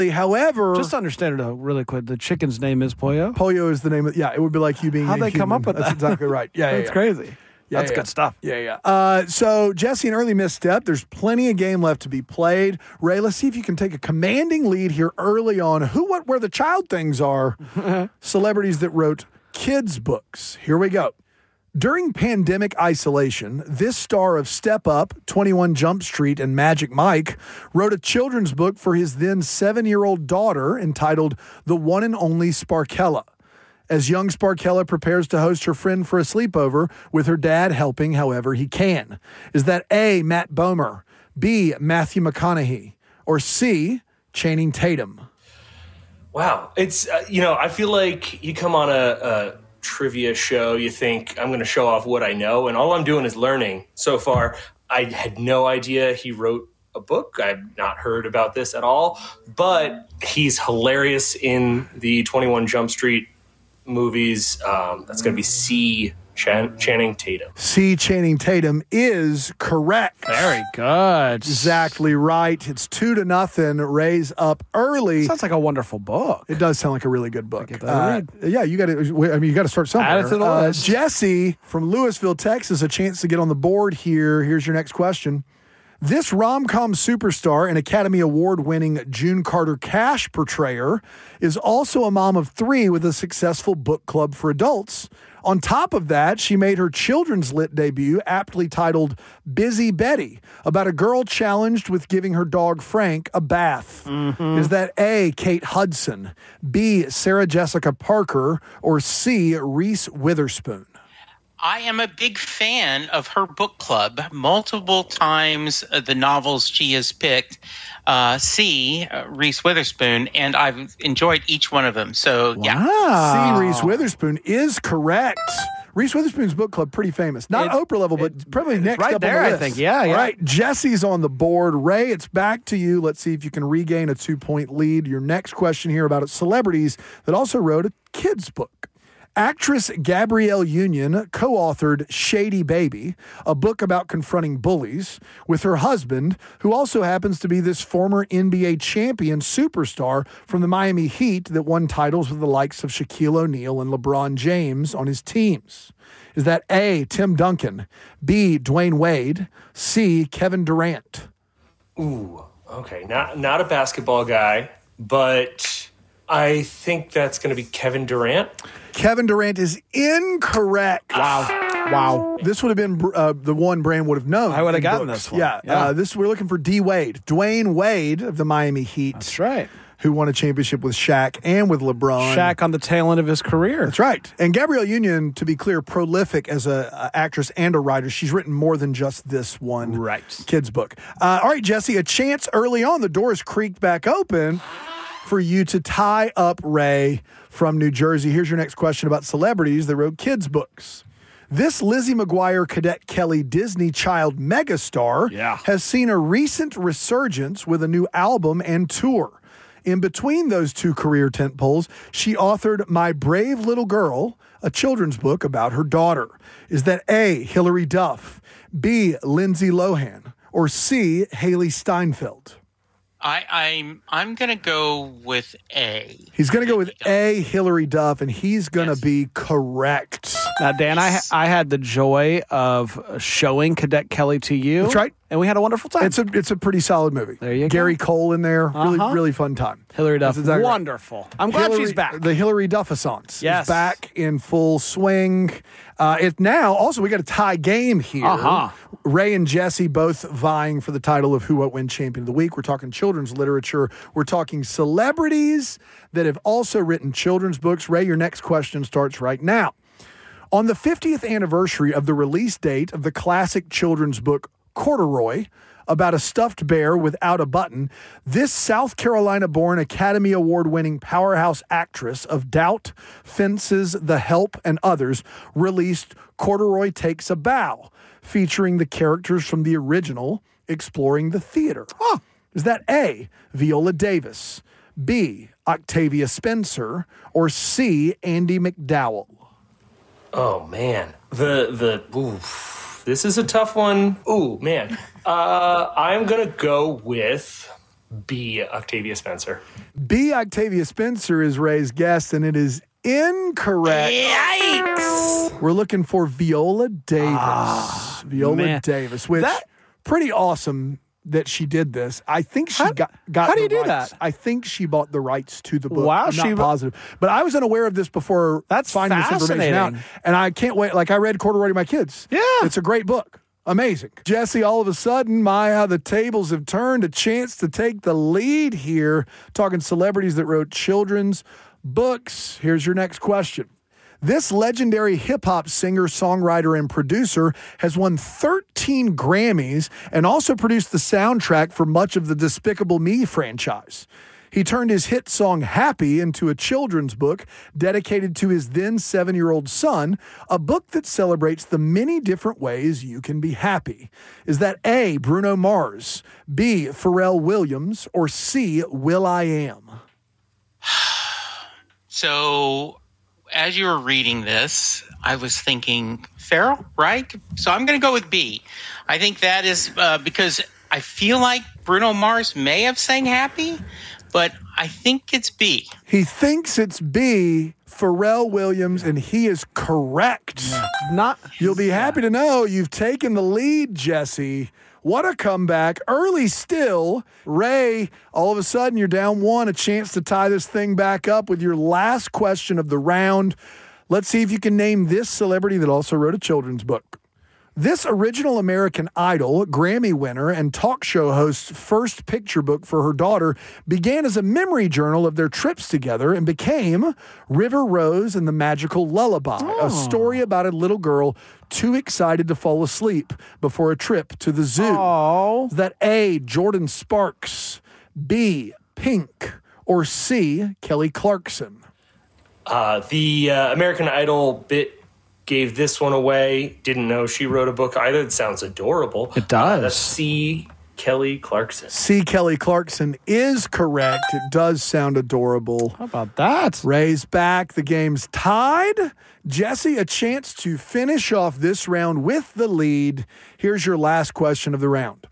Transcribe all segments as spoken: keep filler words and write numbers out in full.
However, just to understand it though, really quick, the chicken's name is Pollo. Pollo is the name of yeah. It would be like you being. How'd they human. come up with That's that? exactly right. Yeah, That's yeah, yeah. crazy. Yeah, That's yeah. good stuff. Yeah, yeah. Uh, so, Jesse, an early misstep. There's plenty of game left to be played. Ray, let's see if you can take a commanding lead here early on. Who, what, where the child things are. Celebrities that wrote kids' books. Here we go. During pandemic isolation, this star of Step Up, twenty-one Jump Street, and Magic Mike wrote a children's book for his then seven-year-old daughter entitled The One and Only Sparkella. As young Sparkella prepares to host her friend for a sleepover, with her dad helping however he can. Is that A, Matt Bomer, B, Matthew McConaughey, or C, Channing Tatum? Wow. It's, uh, you know, I feel like you come on a, a trivia show, you think I'm going to show off what I know, and all I'm doing is learning. So far, I had no idea he wrote a book. I've not heard about this at all, but he's hilarious in the twenty-one Jump Street movies. Um, that's going to be C, Chan- Channing Tatum. C, Channing Tatum is correct. Very good. Exactly right. It's two to nothing. Ray's up early. Sounds like a wonderful book. It does sound like a really good book. Give that a read. Uh, yeah, you got to. I mean, you got to start somewhere. Add it to the Uh, list. Jesse from Louisville, Texas, a chance to get on the board here. Here's your next question. This rom-com superstar and Academy Award-winning June Carter Cash portrayer is also a mom of three with a successful book club for adults. On top of that, she made her children's lit debut, aptly titled Busy Betty, about a girl challenged with giving her dog Frank a bath. Mm-hmm. Is that A, Kate Hudson, B, Sarah Jessica Parker, or C, Reese Witherspoon? I am a big fan of her book club. Multiple times uh, the novels she has picked, uh, C, uh, Reese Witherspoon, and I've enjoyed each one of them. So, yeah. Wow. C, Reese Witherspoon is correct. Reese Witherspoon's book club, pretty famous. Not It- Oprah level, but probably next right up there, on the I list. think. Yeah, yeah. All right, Jesse's on the board. Ray, it's back to you. Let's see if you can regain a two-point lead. Your next question here about celebrities that also wrote a kid's book. Actress Gabrielle Union co-authored Shady Baby, a book about confronting bullies, with her husband, who also happens to be this former N B A champion superstar from the Miami Heat that won titles with the likes of Shaquille O'Neal and LeBron James on his teams. Is that A, Tim Duncan, B, Dwayne Wade, C, Kevin Durant? Ooh, okay. Not not a basketball guy, but I think that's going to be Kevin Durant. Kevin Durant is incorrect. Wow. Wow. This would have been uh, the one Brand would have known. I would have in gotten books. this one. Yeah. Yeah. Uh, this we're looking for D Wade, Dwayne Wade of the Miami Heat. That's right. Who won a championship with Shaq and with LeBron. Shaq on the tail end of his career. That's right. And Gabrielle Union, to be clear, prolific as a, a actress and a writer. She's written more than just this one Right. kid's book. Uh, all right, Jesse, a chance early on. The doors creaked back open for you to tie up Ray from New Jersey. Here's your next question about celebrities that wrote kids' books. This Lizzie McGuire, Cadet Kelly Disney child megastar Yeah. has seen a recent resurgence with a new album and tour. In between those two career tentpoles, she authored My Brave Little Girl, a children's book about her daughter. Is that A, Hilary Duff, B, Lindsay Lohan, or C, Haley Steinfeld? I, I'm I'm going to go with A. He's going to go with A, Hilary Duff, and he's going to Yes. be correct. Now, Dan, I I had the joy of showing Cadet Kelly to you. That's right. And we had a wonderful time. It's a it's a pretty solid movie. There you go. Gary Cole in there, really Uh-huh. really fun time. Hillary Duff. That's exactly right. Wonderful. I'm glad Hillary- she's back. The Hillary Duff-assance Yes. is back in full swing. Uh, it now also we got a tie game here. Uh-huh. Ray and Jesse both vying for the title of Who What When Champion of the Week. We're talking children's literature. We're talking celebrities that have also written children's books. Ray, your next question starts right now. On the fiftieth anniversary of the release date of the classic children's book Corduroy, about a stuffed bear without a button, this South Carolina-born Academy Award-winning powerhouse actress of Doubt, Fences, The Help, and others released Corduroy Takes a Bow, featuring the characters from the original exploring the theater. Huh. Is that A, Viola Davis, B, Octavia Spencer, or C, Andy McDowell? Oh man, the the oof. This is a tough one. Ooh man, uh, I'm gonna go with B, Octavia Spencer. B, Octavia Spencer is Ray's guess, and it is incorrect. Yikes! We're looking for Viola Davis. Ah, Viola man. Davis, which That- pretty awesome that she did this. I think she How- got got. how do the you do rights. that? I think she bought the rights to the book. Wow, I'm she- not positive, but I was unaware of this before. That's finding this information out, fascinating. and I can't wait. Like I read Corduroy to my kids. Yeah. it's a great book. Amazing. Jesse, all of a sudden, my, how the tables have turned. A chance to take the lead here. Talking celebrities that wrote children's books. Here's your next question. This legendary hip-hop singer, songwriter, and producer has won thirteen Grammys and also produced the soundtrack for much of the Despicable Me franchise. He turned his hit song Happy into a children's book dedicated to his then seven-year-old son, a book that celebrates the many different ways you can be happy. Is that A, Bruno Mars, B, Pharrell Williams, or C, will.i.am? So, as you were reading this, I was thinking Pharrell, right? So I'm going to go with B. I think that is uh, because I feel like Bruno Mars may have sang Happy, but I think it's B. He thinks it's B, Pharrell Williams, and he is correct. Not. You'll be happy to know you've taken the lead, Jesse. What a comeback. Early still. Ray, all of a sudden you're down one, a chance to tie this thing back up with your last question of the round. Let's see if you can name this celebrity that also wrote a children's book. This original American Idol, Grammy winner, and talk show host's first picture book for her daughter began as a memory journal of their trips together and became River Rose and the Magical Lullaby, Oh. a story about a little girl too excited to fall asleep before a trip to the zoo. Oh. Is that A, Jordan Sparks, B, Pink, or C, Kelly Clarkson? Uh, the uh, American Idol bit gave this one away. Didn't know she wrote a book either. It sounds adorable. It does. Uh, that's C, Kelly Clarkson. C, Kelly Clarkson is correct. It does sound adorable. How about that? Ray's back. The game's tied. Jesse, a chance to finish off this round with the lead. Here's your last question of the round.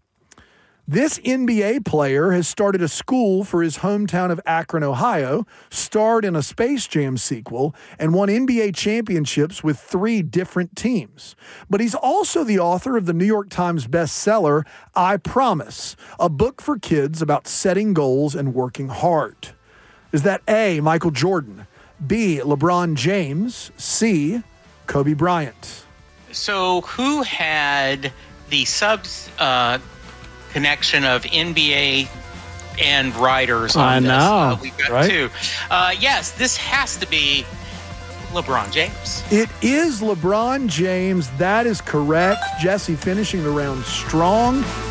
This N B A player has started a school for his hometown of Akron, Ohio, starred in a Space Jam sequel, and won N B A championships with three different teams. But he's also the author of the New York Times bestseller, I Promise, a book for kids about setting goals and working hard. Is that A, Michael Jordan, B, LeBron James, C, Kobe Bryant? So, who had the subs uh, connection of N B A and writers on I this? know, Uh, we've got right? two. Uh, yes, this has to be LeBron James. It is LeBron James. That is correct. Jesse finishing the round strong.